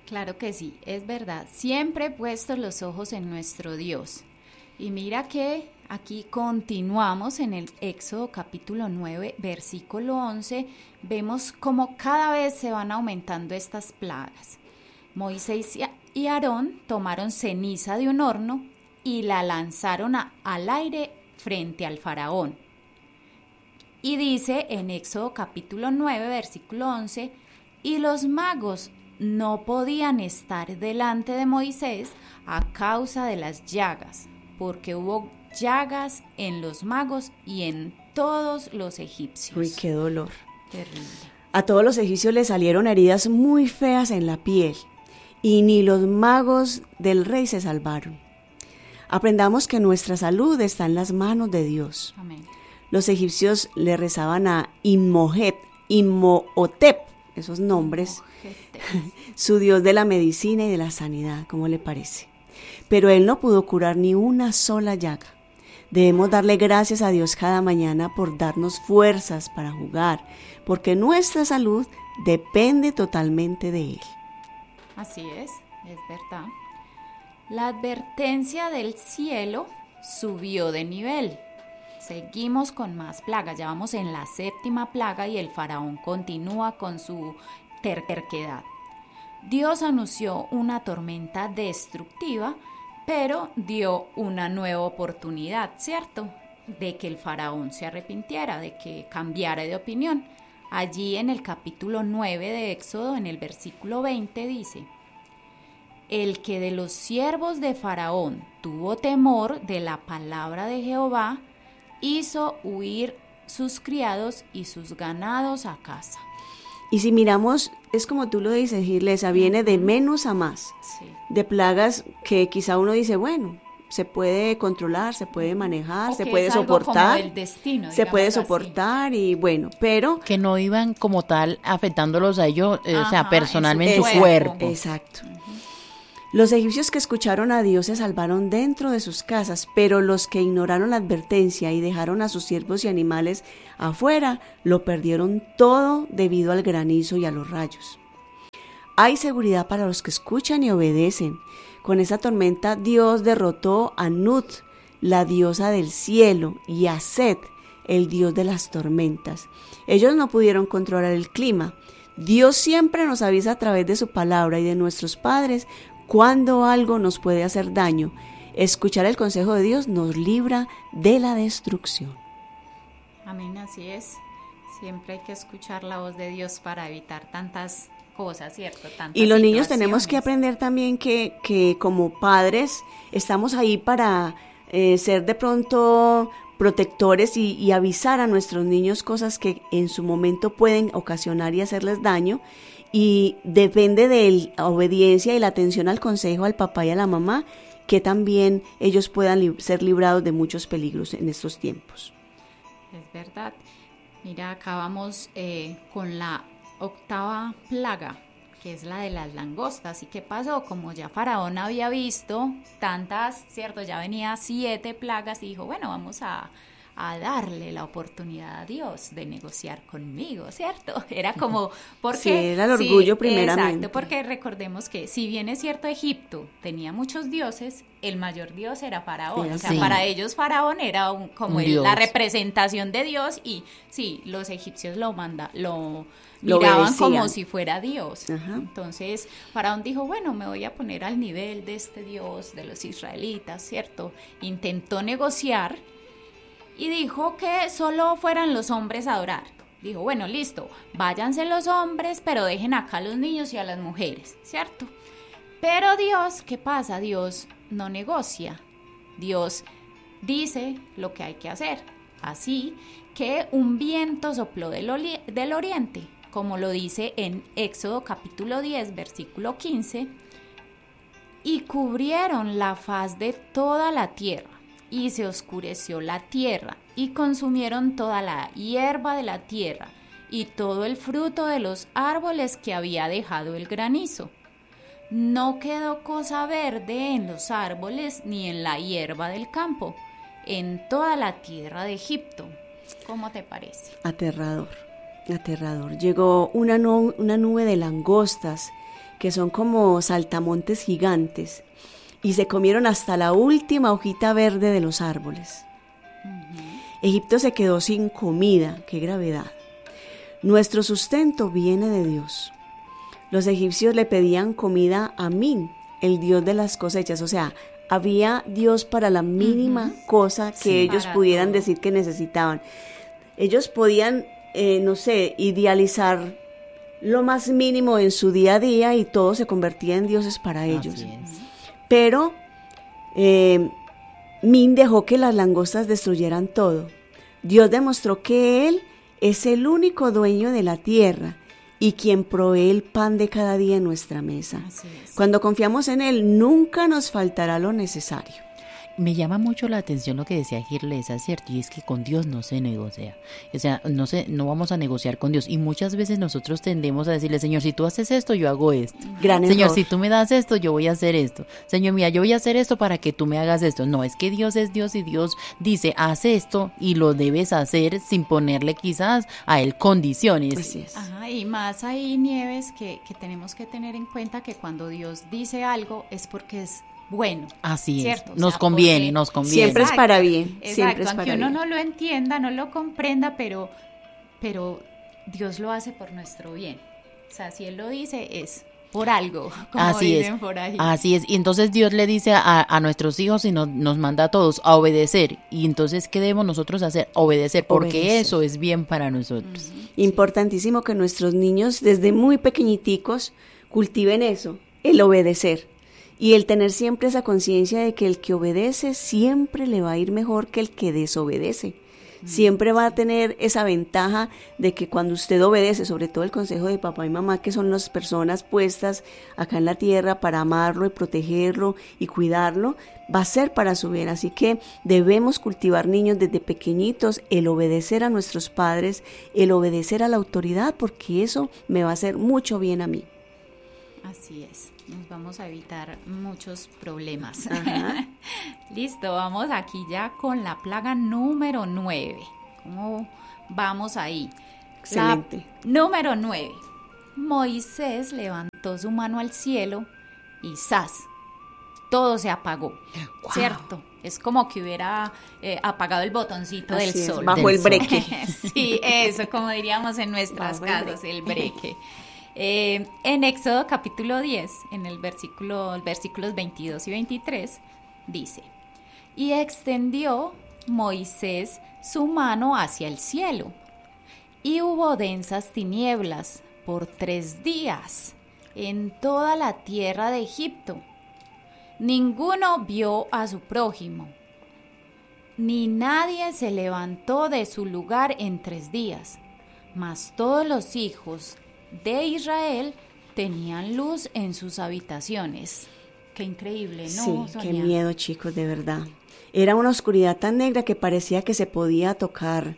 Claro que sí, es verdad. Siempre he puesto los ojos en nuestro Dios. Y mira que aquí continuamos en el Éxodo capítulo 9, versículo 11. Vemos cómo cada vez se van aumentando estas plagas. Moisés y Aarón tomaron ceniza de un horno y la lanzaron al aire frente al faraón. Y dice en Éxodo capítulo 9, versículo 11, y los magos no podían estar delante de Moisés a causa de las llagas, porque hubo llagas en los magos y en todos los egipcios. Uy, qué dolor. Terrible. A todos los egipcios les salieron heridas muy feas en la piel, y ni los magos del rey se salvaron. Aprendamos que nuestra salud está en las manos de Dios. Amén. Los egipcios le rezaban a Imhotep, esos nombres, su dios de la medicina y de la sanidad, ¿cómo le parece? Pero él no pudo curar ni una sola llaga. Debemos darle gracias a Dios cada mañana por darnos fuerzas para jugar, porque nuestra salud depende totalmente de él. Así es verdad. La advertencia del cielo subió de nivel. Seguimos con más plagas, ya vamos en la 7ª plaga y el faraón continúa con su terquedad. Dios anunció una tormenta destructiva, pero dio una nueva oportunidad, ¿cierto? De que el faraón se arrepintiera, de que cambiara de opinión. Allí en el capítulo 9 de Éxodo, en el versículo 20, dice: el que de los siervos de Faraón tuvo temor de la palabra de Jehová, hizo huir sus criados y sus ganados a casa. Y si miramos, es como tú lo dices, Girlesa, viene de menos a más, Sí. de plagas que quizá uno dice, bueno, se puede controlar, se puede manejar, O se que puede es algo soportar, como el destino, se puede digámoslo así. soportar y bueno, pero... Que no iban como tal afectándolos a ellos, o sea, Ajá, personalmente en en su su cuerpo. cuerpo. Exacto. Los egipcios que escucharon a Dios se salvaron dentro de sus casas, pero los que ignoraron la advertencia y dejaron a sus siervos y animales afuera, lo perdieron todo debido al granizo y a los rayos. Hay seguridad para los que escuchan y obedecen. Con esa tormenta Dios derrotó a Nut, la diosa del cielo, y a Set, el dios de las tormentas. Ellos no pudieron controlar el clima. Dios siempre nos avisa a través de su palabra y de nuestros padres cuando algo nos puede hacer daño. Escuchar el consejo de Dios nos libra de la destrucción. Amén, así es. Siempre hay que escuchar la voz de Dios para evitar tantas cosas, ¿cierto? Tantas Y los niños tenemos que situaciones. aprender también que como padres estamos ahí para ser de pronto protectores y avisar a nuestros niños cosas que en su momento pueden ocasionar y hacerles daño. Y depende de la obediencia y la atención al consejo al papá y a la mamá, que también ellos puedan ser librados de muchos peligros en estos tiempos. Es verdad. Mira, acá vamos con la 8ª plaga, que es la de las langostas. ¿Y qué pasó? Como ya Faraón había visto tantas, ¿cierto? Ya venía 7 plagas y dijo, bueno, vamos a darle la oportunidad a Dios de negociar conmigo, ¿cierto? Era como, porque... Sí, era el orgullo primeramente. Exacto, porque recordemos que si bien es cierto Egipto tenía muchos dioses, el mayor dios era Faraón, o sea, Sí. para ellos Faraón era como Un dios. la representación de Dios y sí, los egipcios lo Lo miraban obedecían. como si fuera Dios. Ajá. Entonces, Faraón dijo, bueno, me voy a poner al nivel de este Dios, de los israelitas, ¿cierto? Intentó negociar y dijo que solo fueran los hombres a adorar. Dijo, bueno, listo, váyanse los hombres, pero dejen acá a los niños y a las mujeres, ¿cierto? Pero Dios, ¿qué pasa? Dios no negocia. Dios dice lo que hay que hacer. Así que un viento sopló del oriente, como lo dice en Éxodo capítulo 10, versículo 15, y cubrieron la faz de toda la tierra, y se oscureció la tierra, y consumieron toda la hierba de la tierra, y todo el fruto de los árboles que había dejado el granizo. No quedó cosa verde en los árboles ni en la hierba del campo, en toda la tierra de Egipto. ¿Cómo te parece? Aterrador, aterrador. Llegó una nube de langostas que son como saltamontes gigantes, y se comieron hasta la última hojita verde de los árboles. Egipto se quedó sin comida, qué gravedad. Nuestro sustento viene de Dios. Los egipcios le pedían comida a Min, el dios de las cosechas, o sea, había Dios para la mínima cosa que ellos pudieran decir que necesitaban. Ellos podían, idealizar lo más mínimo en su día a día y todo se convertía en dioses para ellos. Pero Min dejó que las langostas destruyeran todo. Dios demostró que Él es el único dueño de la tierra y quien provee el pan de cada día en nuestra mesa. Cuando confiamos en Él, nunca nos faltará lo necesario. Me llama mucho la atención lo que decía Girlesa, ¿cierto? Y es que con Dios no se negocia. O sea, no vamos a negociar con Dios. Y muchas veces nosotros tendemos a decirle, Señor, si tú haces esto, yo hago esto. Gran Señor, error. si tú me das esto, yo voy a hacer esto. Señor, mira, yo voy a hacer esto para que tú me hagas esto. No, es que Dios es Dios y Dios dice, haz esto y lo debes hacer sin ponerle quizás a Él condiciones. Así es. Ajá, y más ahí, Nieves, que tenemos que tener en cuenta que cuando Dios dice algo es porque es bueno. Así ¿cierto? es, nos conviene. Siempre es para bien. Exacto, Siempre es aunque para uno bien. no lo entienda, no lo comprenda, pero Dios lo hace por nuestro bien. O sea, si Él lo dice, es por algo, como Así dicen es, por ahí. así es. Y entonces Dios le dice a nuestros hijos y nos manda a todos a obedecer. Y entonces, ¿qué debemos nosotros hacer? Obedecer, porque Obedecer. eso es bien para nosotros. Importantísimo que nuestros niños desde muy pequeñiticos cultiven eso, el obedecer. Y el tener siempre esa conciencia de que el que obedece siempre le va a ir mejor que el que desobedece. Siempre va a tener esa ventaja de que cuando usted obedece, sobre todo el consejo de papá y mamá, que son las personas puestas acá en la tierra para amarlo y protegerlo y cuidarlo, va a ser para su bien. Así que debemos cultivar, niños, desde pequeñitos, el obedecer a nuestros padres, el obedecer a la autoridad, porque eso me va a hacer mucho bien a mí. Así es, nos vamos a evitar muchos problemas. Ajá. Listo, vamos aquí ya con la plaga número 9. ¿Cómo vamos ahí? Excelente. Número 9. Moisés levantó su mano al cielo y ¡zas! Todo se apagó, Wow. ¿cierto? Es como que hubiera apagado el botoncito Así del es, sol. bajo el breque. Sí, eso, como diríamos en nuestras Bajo el casas, el breque. En Éxodo capítulo 10, en los versículos 22 y 23, dice: y extendió Moisés su mano hacia el cielo, y hubo densas tinieblas por 3 días en toda la tierra de Egipto. Ninguno vio a su prójimo, ni nadie se levantó de su lugar en 3 días, mas todos los hijos de Israel tenían luz en sus habitaciones. Qué increíble, ¿no, Sí, Sonia? qué miedo, chicos, de verdad. Era una oscuridad tan negra que parecía que se podía tocar,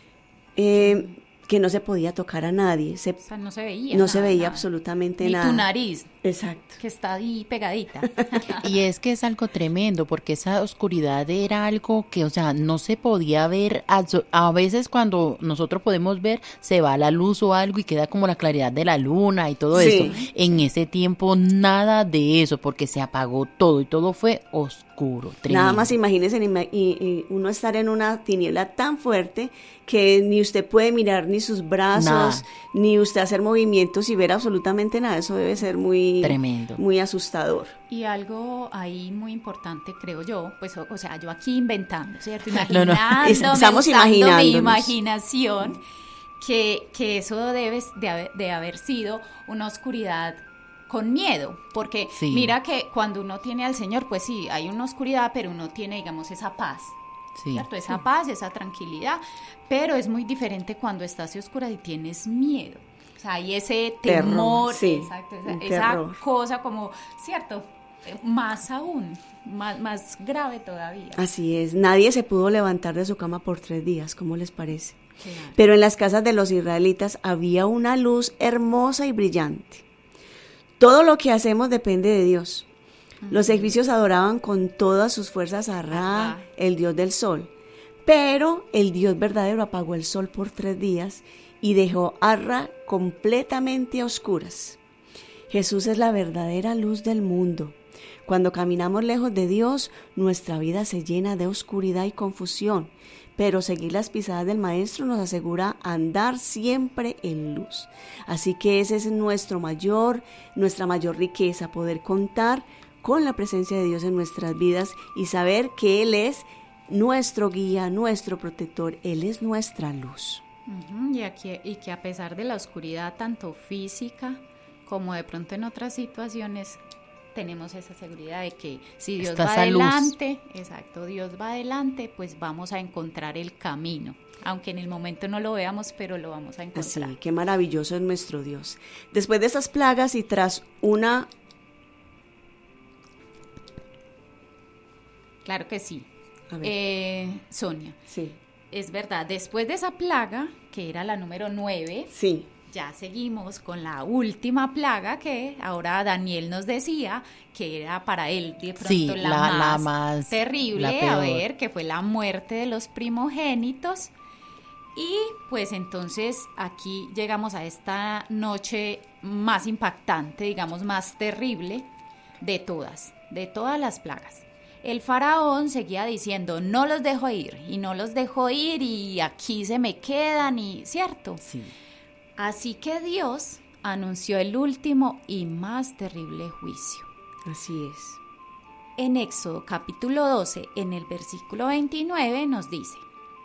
que no se podía tocar a nadie. O sea, no se veía. No se nada, veía nada. absolutamente Ni nada. tu nariz, Exacto. que está ahí pegadita. Y es que es algo tremendo, porque esa oscuridad era algo que, o sea, no se podía ver. A veces cuando nosotros podemos ver, se va la luz o algo y queda como la claridad de la luna y todo Sí. eso. En ese tiempo nada de eso, porque se apagó todo y todo fue oscuro, tremendo. Nada más imagínense y uno estar en una tiniebla tan fuerte que ni usted puede mirar ni sus brazos, Nada. ni usted hacer movimientos y ver absolutamente nada. Eso debe ser muy Tremendo. muy asustador. Y algo ahí muy importante, creo yo, pues, o sea, yo aquí inventando, ¿cierto? No, no. Imaginándome, Estamos usando mi imaginándonos. imaginación, que eso debe de haber sido una oscuridad con miedo, porque Sí. mira que cuando uno tiene al Señor, pues sí, hay una oscuridad, pero uno tiene, digamos, esa paz, Sí. ¿cierto? Esa paz, esa tranquilidad, pero es muy diferente cuando estás oscura y tienes miedo. O sea, hay ese Terror, temor, sí, exacto, un esa terror. cosa como, ¿cierto? Más aún, más grave todavía. Así es. Nadie se pudo levantar de su cama por 3 días. ¿Cómo les parece? Claro. Pero en las casas de los israelitas había una luz hermosa y brillante. Todo lo que hacemos depende de Dios. Los egipcios adoraban con todas sus fuerzas a Ra, Ra. el dios del sol. Pero el Dios verdadero apagó el sol por 3 días y dejó a Ra completamente a oscuras. Jesús es la verdadera luz del mundo. Cuando caminamos lejos de Dios, nuestra vida se llena de oscuridad y confusión, pero seguir las pisadas del Maestro nos asegura andar siempre en luz. Así que esa es nuestra mayor riqueza, poder contar con la presencia de Dios en nuestras vidas y saber que Él es nuestro guía, nuestro protector, Él es nuestra luz. Y que a pesar de la oscuridad, tanto física como de pronto en otras situaciones, tenemos esa seguridad de que si Dios va adelante, Dios va adelante, pues vamos a encontrar el camino. Aunque en el momento no lo veamos, pero lo vamos a encontrar. Así, qué maravilloso es nuestro Dios. Después de esas plagas y tras una... Claro que sí. Sonia. Sí. Es verdad, después de esa plaga, que era la número 9, sí, ya seguimos con la última plaga que ahora Daniel nos decía que era para él de pronto la más terrible, que fue la muerte de los primogénitos. Y pues entonces aquí llegamos a esta noche más impactante, digamos más terrible de todas las plagas. El faraón seguía diciendo, no los dejo ir, y no los dejo ir, y aquí se me quedan, y ¿cierto? Sí. Así que Dios anunció el último y más terrible juicio. Así es. En Éxodo capítulo 12, en el versículo 29, nos dice,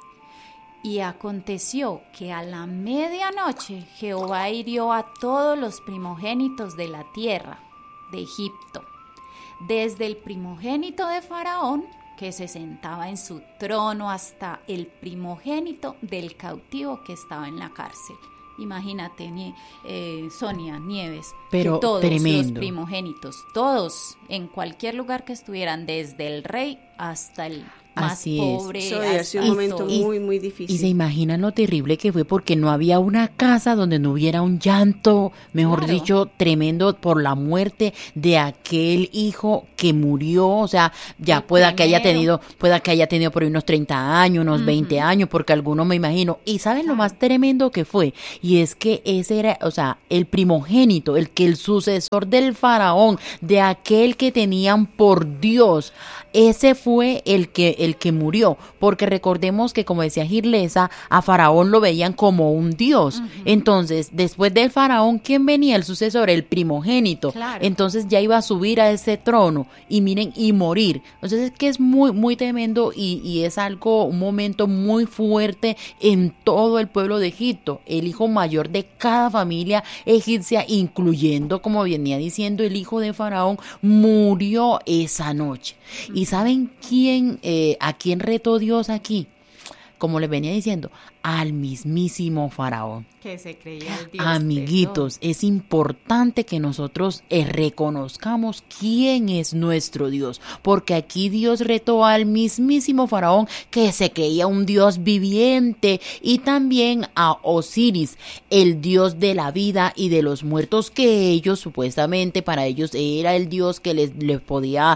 y aconteció que a la medianoche Jehová hirió a todos los primogénitos de la tierra de Egipto, desde el primogénito de Faraón, que se sentaba en su trono, hasta el primogénito del cautivo que estaba en la cárcel. Imagínate, Sonia, Nieves, pero que todos tremendo. Los primogénitos, todos, en cualquier lugar que estuvieran, desde el rey hasta el más Así pobre. Eso debe ser un momento muy, muy difícil. Y se imaginan lo terrible que fue, porque no había una casa donde no hubiera un llanto, mejor dicho, tremendo por la muerte de aquel hijo que murió. O sea, ya pueda que haya tenido por ahí unos 30 años, unos 20 años, porque algunos me imagino. Y ¿saben lo más tremendo que fue? Y es que ese era, o sea, el primogénito, el sucesor del faraón, de aquel que tenían por Dios, ese fue el que murió, porque recordemos que, como decía Girlesa, a Faraón lo veían como un dios. Entonces, después del Faraón, ¿quién venía? El sucesor, el primogénito. Claro. Entonces ya iba a subir a ese trono y miren, y morir. Entonces es que es muy, muy tremendo y es un momento muy fuerte en todo el pueblo de Egipto. El hijo mayor de cada familia egipcia, incluyendo, como venía diciendo, el hijo de Faraón, murió esa noche. ¿Y saben a quién retó Dios aquí? Como les venía diciendo, al mismísimo Faraón. Que se creía el Dios. Amiguitos, es importante que nosotros reconozcamos quién es nuestro Dios, porque aquí Dios retó al mismísimo Faraón, que se creía un Dios viviente, y también a Osiris, el Dios de la vida y de los muertos, que ellos supuestamente, para ellos era el Dios que les podía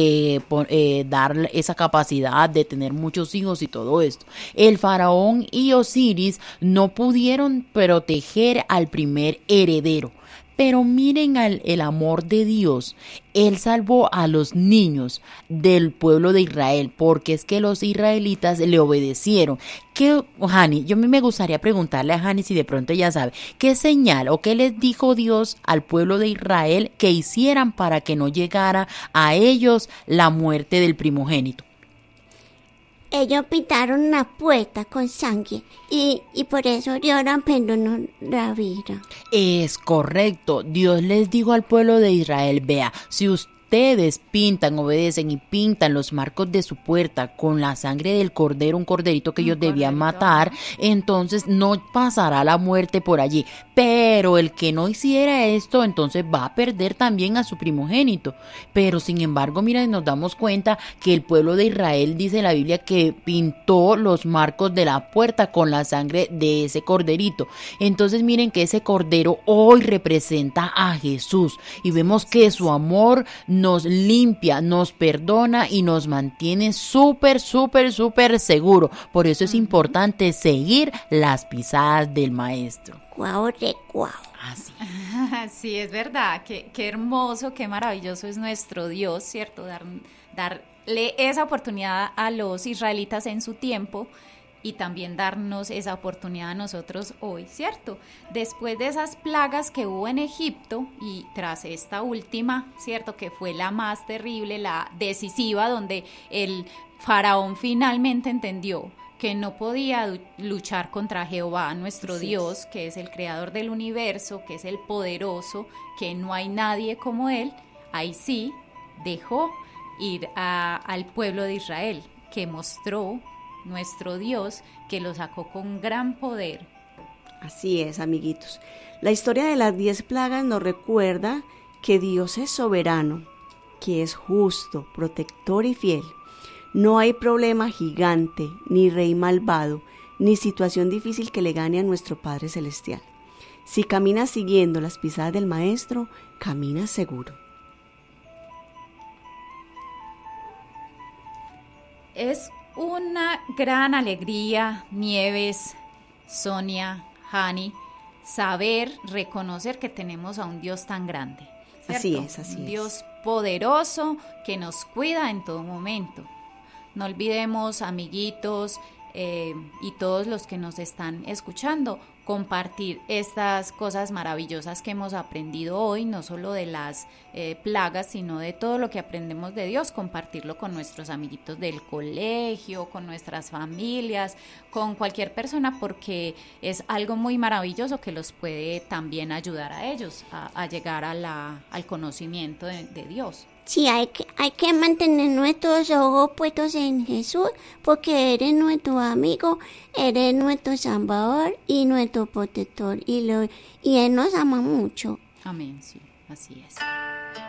dar esa capacidad de tener muchos hijos y todo esto. El Faraón y Osiris no pudieron proteger al primer heredero. Pero miren el amor de Dios. Él salvó a los niños del pueblo de Israel, porque es que los israelitas le obedecieron. Hani, yo me gustaría preguntarle a Hani si de pronto ella sabe, ¿qué señal o qué les dijo Dios al pueblo de Israel que hicieran para que no llegara a ellos la muerte del primogénito? Ellos pintaron una puerta con sangre y por eso lloran, pero no la vieron. Es correcto. Dios les dijo al pueblo de Israel, vea, si ustedes pintan, obedecen y pintan los marcos de su puerta con la sangre del cordero, un corderito que ellos debían matar, entonces no pasará la muerte por allí. Pero el que no hiciera esto, entonces va a perder también a su primogénito. Pero sin embargo, mira, nos damos cuenta que el pueblo de Israel, dice la Biblia, que pintó los marcos de la puerta con la sangre de ese corderito. Entonces miren que ese cordero hoy representa a Jesús, y vemos que su amor nos limpia, nos perdona y nos mantiene súper, súper, súper seguro. Por eso es importante seguir las pisadas del Maestro. Guau de guau. Así. Sí, es verdad, qué hermoso, qué maravilloso es nuestro Dios, ¿cierto? Darle esa oportunidad a los israelitas en su tiempo y también darnos esa oportunidad a nosotros hoy, ¿cierto? Después de esas plagas que hubo en Egipto y tras esta última, ¿cierto? Que fue la más terrible, la decisiva, donde el faraón finalmente entendió que no podía luchar contra Jehová, nuestro Dios, que es el creador del universo, que es el poderoso, que no hay nadie como él. Ahí sí dejó ir al pueblo de Israel, que mostró nuestro Dios, que lo sacó con gran poder. Así es, amiguitos. La historia de las 10 plagas nos recuerda que Dios es soberano, que es justo, protector y fiel. No hay problema gigante, ni rey malvado, ni situación difícil que le gane a nuestro Padre Celestial. Si caminas siguiendo las pisadas del Maestro, caminas seguro. Es una gran alegría, Nieves, Sonia, Hani, saber, reconocer que tenemos a un Dios tan grande, ¿cierto? Así es. Un Dios poderoso que nos cuida en todo momento. No olvidemos, amiguitos, y todos los que nos están escuchando, compartir estas cosas maravillosas que hemos aprendido hoy, no solo de las plagas, sino de todo lo que aprendemos de Dios, compartirlo con nuestros amiguitos del colegio, con nuestras familias, con cualquier persona, porque es algo muy maravilloso que los puede también ayudar a ellos a llegar al conocimiento de Dios. Sí, hay que mantener nuestros ojos puestos en Jesús, porque eres nuestro amigo, eres nuestro Salvador y nuestro protector, y Él nos ama mucho. Amén, sí, así es.